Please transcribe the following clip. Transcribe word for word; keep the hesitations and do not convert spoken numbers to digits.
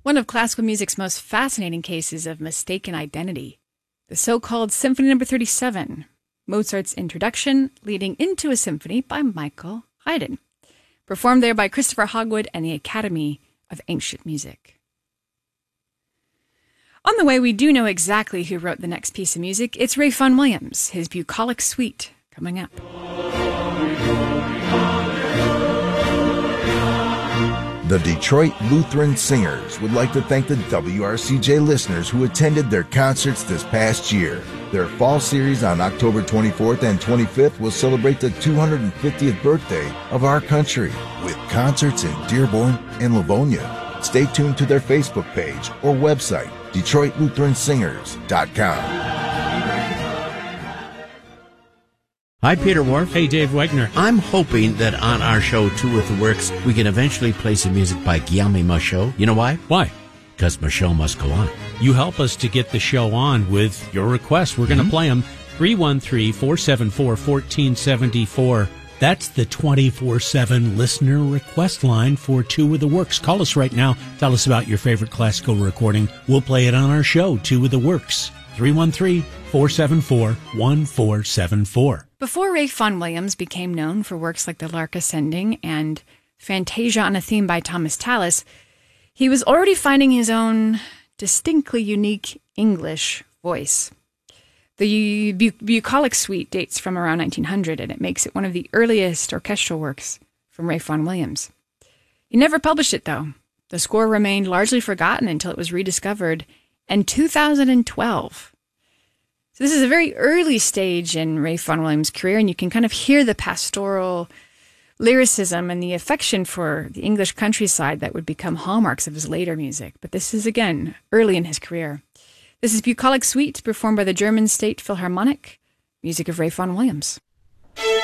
One of classical music's most fascinating cases of mistaken identity, the so-called Symphony Number thirty-seven, Mozart's introduction leading into a symphony by Michael Haydn, performed there by Christopher Hogwood and the Academy of Ancient Music. On the way, we do know exactly who wrote the next piece of music. It's Ralph Vaughan Williams, his bucolic suite, coming up. The Detroit Lutheran Singers would like to thank the W R C J listeners who attended their concerts this past year. Their fall series on October twenty-fourth and twenty-fifth will celebrate the two hundred fiftieth birthday of our country with concerts in Dearborn and Livonia. Stay tuned to their Facebook page or website, Detroit Lutheran Singers dot com. Hi, Peter Wharf. Hey, Dave Wegner. I'm hoping that on our show, Two with the Works, we can eventually play some music by Guillaume Michaud. You know why? Why? Because Michaud must go on. You help us to get the show on with your requests. We're going to Mm-hmm. play them. three one three, four seven four, one four seven four. That's the twenty-four seven listener request line for Two with the Works. Call us right now. Tell us about your favorite classical recording. We'll play it on our show, Two with the Works. three one three, four seven four, one four seven four. Before Ralph Vaughan Williams became known for works like The Lark Ascending and Fantasia on a Theme by Thomas Tallis, he was already finding his own distinctly unique English voice. The bu- bucolic suite dates from around nineteen hundred, and it makes it one of the earliest orchestral works from Ralph Vaughan Williams. He never published it, though. The score remained largely forgotten until it was rediscovered in two thousand twelve. So this is a very early stage in Ralph Vaughan Williams' career, and you can kind of hear the pastoral lyricism and the affection for the English countryside that would become hallmarks of his later music. But this is, again, early in his career. This is Bucolic Suite, performed by the German State Philharmonic, music of Ralph Vaughan Williams.